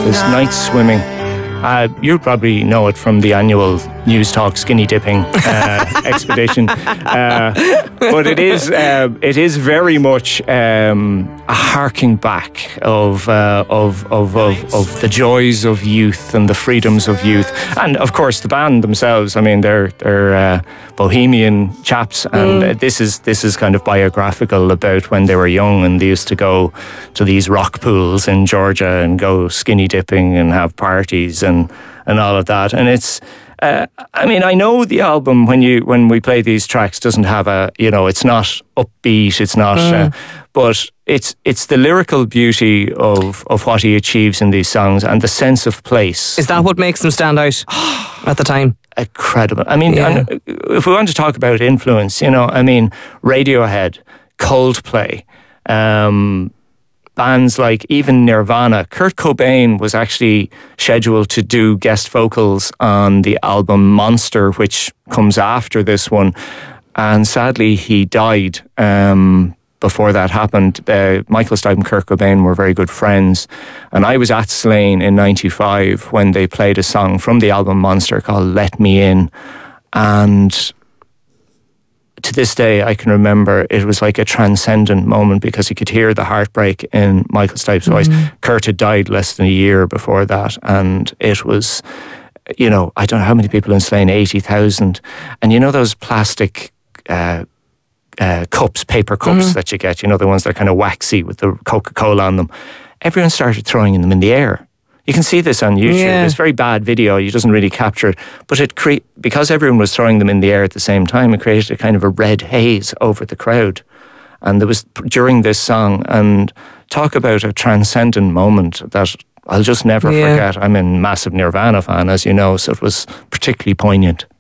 There's night swimming. You probably know it from the annual News Talk skinny dipping expedition, but it is very much a harking back of the joys of youth and the freedoms of youth, and of course the band themselves. I mean, they're bohemian chaps, and this is kind of biographical about when they were young and they used to go to these rock pools in Georgia and go skinny dipping and have parties and all of that. And it's, I mean, I know the album when we play these tracks doesn't have it's not upbeat, it's not, but it's the lyrical beauty of what he achieves in these songs and the sense of place. Is that what makes them stand out at the time? Incredible. I mean, and if we want to talk about influence, I mean, Radiohead, Coldplay, bands like even Nirvana. Kurt Cobain was actually scheduled to do guest vocals on the album Monster, which comes after this one. And sadly, he died before that happened. Michael Stipe and Kurt Cobain were very good friends. And I was at Slane in 95 when they played a song from the album Monster called Let Me In. And to this day, I can remember it was like a transcendent moment because you could hear the heartbreak in Michael Stipe's voice. Kurt had died less than a year before that, and it was, I don't know how many people in Slane, 80,000. And those plastic cups, paper cups that you get, the ones that are kind of waxy with the Coca-Cola on them. Everyone started throwing them in the air. You can see this on YouTube. Yeah. It's very bad video. It doesn't really capture it. But because everyone was throwing them in the air at the same time, it created a kind of a red haze over the crowd. And there was, during this song, and talk about a transcendent moment that I'll just never forget. I'm a massive Nirvana fan, as you know, so it was particularly poignant.